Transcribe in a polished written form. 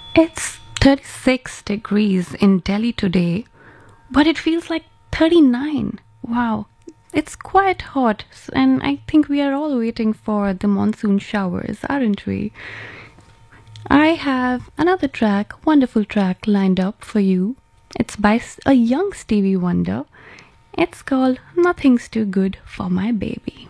It's 36 degrees in Delhi today, but it feels like 39. Wow, it's quite hot, and I think we are all waiting for the monsoon showers, aren't we? I have another track, wonderful track lined up for you. It's by a young Stevie Wonder. It's called Nothing's Too Good for My Baby.